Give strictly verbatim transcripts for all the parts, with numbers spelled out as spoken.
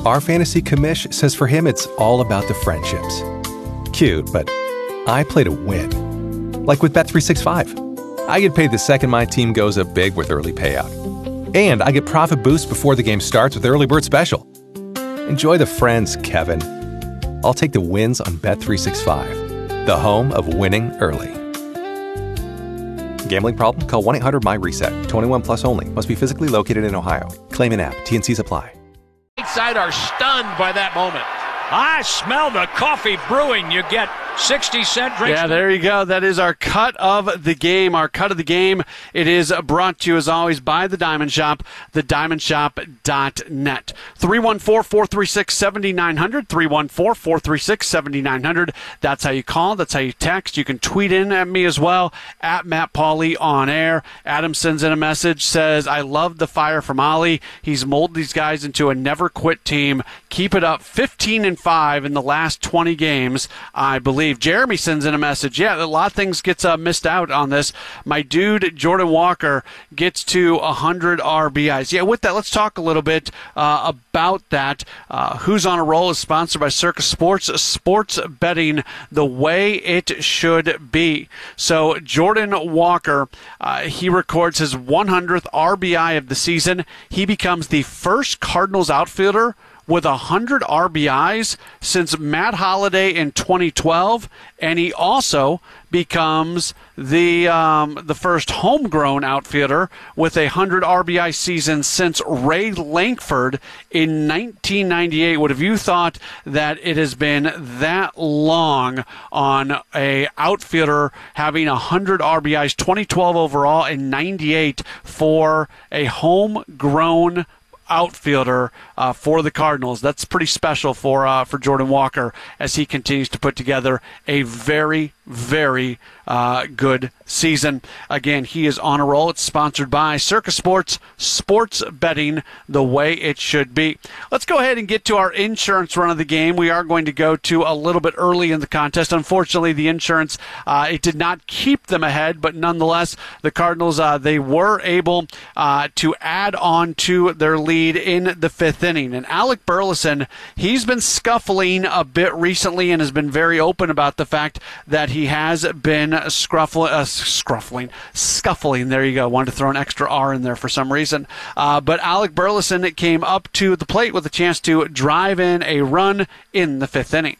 Our fantasy commish says for him it's all about the friendships. Cute, but I play to win. Like with Bet three sixty-five. I get paid the second my team goes up big with early payout. And I get profit boost before the game starts with Early Bird Special. Enjoy the friends, Kevin. I'll take the wins on Bet three sixty-five, the home of winning early. Gambling problem? Call one eight hundred M Y reset. twenty-one plus only. Must be physically located in Ohio. Claim in app. T N Cs apply. Right side are stunned by that moment. I smell the coffee brewing. You get sixty cent drinks. Yeah, there you go. That is our cut of the game. Our cut of the game. It is brought to you, as always, by The Diamond Shop, the diamond shop dot net. three one four, four three six, seven nine zero zero, three one four, four three six, seven nine zero zero. That's how you call. That's how you text. You can tweet in at me as well, at Matt Pauley on air. Adam sends in a message, says, I love the fire from Ollie. He's molded these guys into a never-quit team. Keep it up. fifteen and five in the last twenty games, I believe. Jeremy sends in a message. Yeah, a lot of things gets uh, missed out on this. My dude, Jordan Walker, gets to one hundred R B Is. Yeah, with that, let's talk a little bit uh, about that. Uh, Who's on a Roll is sponsored by Circus Sports. Sports betting the way it should be. So Jordan Walker, uh, he records his one hundredth R B I of the season. He becomes the first Cardinals outfielder with one hundred R B Is since Matt Holliday in twenty twelve, and he also becomes the um, the first homegrown outfielder with a one hundred R B I season since Ray Lankford in nineteen ninety-eight. Would have you thought that it has been that long on a outfielder having one hundred R B Is, twenty twelve overall and ninety-eight for a homegrown outfielder uh, for the Cardinals? That's pretty special for uh, for Jordan Walker as he continues to put together a very, very uh, good season. Again, he is on a roll. It's sponsored by Circus Sports, sports betting the way it should be. Let's go ahead and get to our insurance run of the game. We are going to go to a little bit early in the contest. Unfortunately, the insurance, uh, it did not keep them ahead, but nonetheless, the Cardinals, uh, they were able uh, to add on to their lead in the fifth inning. And Alec Burleson, he's been scuffling a bit recently and has been very open about the fact that he has been scruffling, uh, scruffling, scuffling. There you go. Wanted to throw an extra R in there for some reason. Uh, but Alec Burleson came up to the plate with a chance to drive in a run in the fifth inning.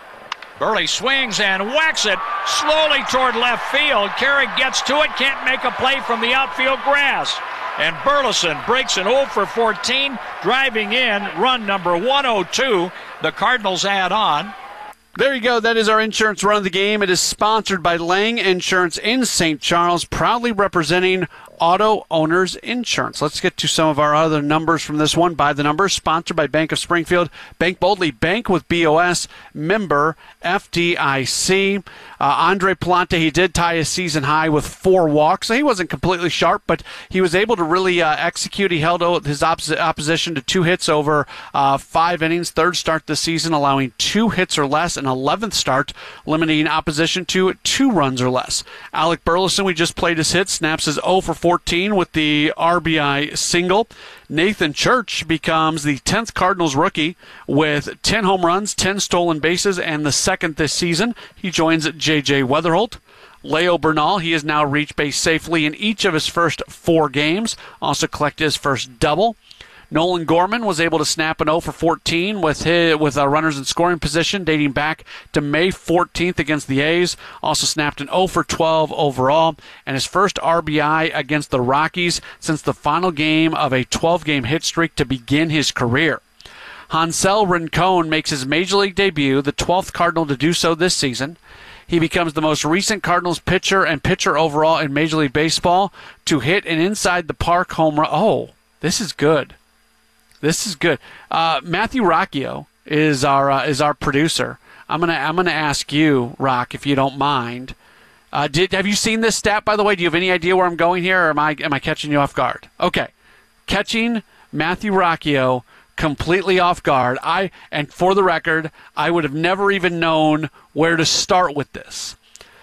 Burley swings and whacks it slowly toward left field. Carrick gets to it, can't make a play from the outfield grass. And Burleson breaks an oh for fourteen, driving in run number one oh two. The Cardinals add on. There you go. That is our insurance run of the game. It is sponsored by Lang Insurance in Saint Charles, proudly representing Auto Owners Insurance. Let's get to some of our other numbers from this one. By the numbers, sponsored by Bank of Springfield. Bank boldly. Bank with B O S. Member F D I C. Uh, Andre Plante, he did tie his season high with four walks. So he wasn't completely sharp, but he was able to really uh, execute. He held his opposi- opposition to two hits over uh, five innings. Third start this season, allowing two hits or less. An eleventh start, limiting opposition to two runs or less. Alec Burleson, we just played his hit, snaps his oh for fourteen with the R B I single. Nathan Church becomes the tenth Cardinals rookie with ten home runs, ten stolen bases, and the second this season. He joins J J Weatherholt. Leo Bernal, he has now reached base safely in each of his first four games. Also collected his first double. Nolan Gorman was able to snap an oh for fourteen with his, with uh, runners in scoring position dating back to May fourteenth against the A's. Also snapped an oh for twelve overall, and his first R B I against the Rockies since the final game of a twelve-game hit streak to begin his career. Hansel Rincon makes his Major League debut, the twelfth Cardinal to do so this season. He becomes the most recent Cardinals pitcher and pitcher overall in Major League Baseball to hit an inside-the-park home run. Oh, this is good. This is good. Uh, Matthew Rocchio is our uh, is our producer. I'm gonna I'm gonna ask you, Rock, if you don't mind. Uh, did have you seen this stat, by the way? Do you have any idea where I'm going here, or am I am I catching you off guard? Okay, catching Matthew Rocchio completely off guard. I and for the record, I would have never even known where to start with this.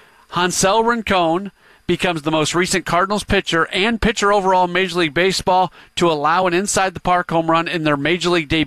Hansel Rincon becomes the most recent Cardinals pitcher and pitcher overall in Major League Baseball to allow an inside-the-park home run in their Major League debut.